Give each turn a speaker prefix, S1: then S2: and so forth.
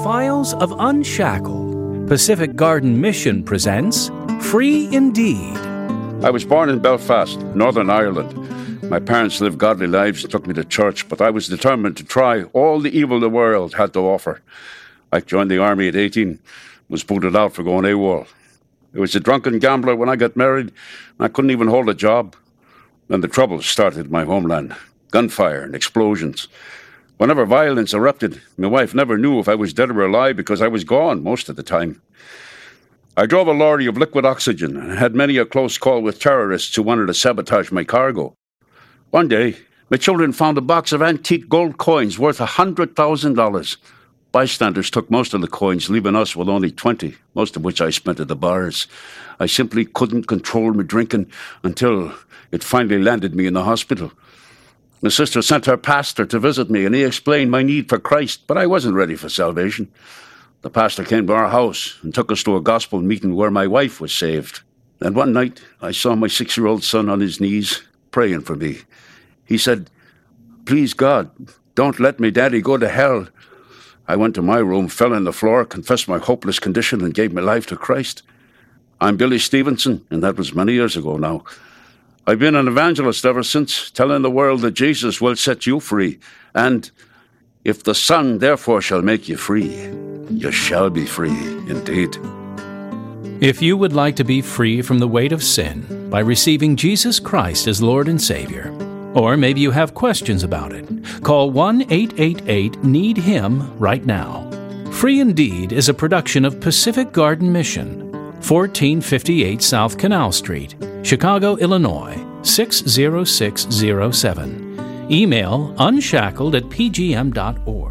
S1: Files of Unshackled, Pacific Garden Mission presents Free Indeed.
S2: I was born in Belfast, Northern Ireland. My parents lived godly lives and took me to church, but I was determined to try all the evil the world had to offer. I joined the army at 18, was booted out for going AWOL. I was a drunken gambler when I got married, and I couldn't even hold a job. Then the troubles started in my homeland, gunfire and explosions. Whenever violence erupted, my wife never knew if I was dead or alive because I was gone most of the time. I drove a lorry of liquid oxygen and had many a close call with terrorists who wanted to sabotage my cargo. One day, my children found a box of antique gold coins worth $100,000. Bystanders took most of the coins, leaving us with only 20, most of which I spent at the bars. I simply couldn't control my drinking until it finally landed me in the hospital. My sister sent her pastor to visit me, and he explained my need for Christ, but I wasn't ready for salvation. The pastor came to our house and took us to a gospel meeting where my wife was saved. And one night, I saw my 6-year-old son on his knees praying for me. He said, "Please, God, don't let me daddy go to hell." I went to my room, fell on the floor, confessed my hopeless condition, and gave my life to Christ. I'm Billy Stevenson, and that was many years ago now. I've been an evangelist ever since, telling the world that Jesus will set you free. And if the Son therefore shall make you free, you shall be free indeed.
S1: If you would like to be free from the weight of sin by receiving Jesus Christ as Lord and Savior, or maybe you have questions about it, call 1-888-NEED-HIM right now. Free Indeed is a production of Pacific Garden Mission, 1458 South Canal Street, Chicago, Illinois, 60607. Email unshackled@pgm.org.